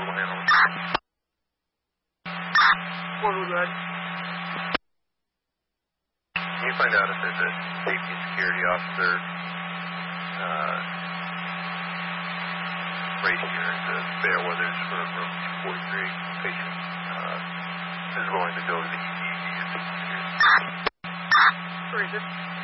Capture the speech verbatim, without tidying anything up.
portable handling. Portable ready. Can you find out if there's a safety and security officer uh, right here at the Fairweathers for room two forty-three? Patient uh, is willing to go to the E D to get some security. Where is it?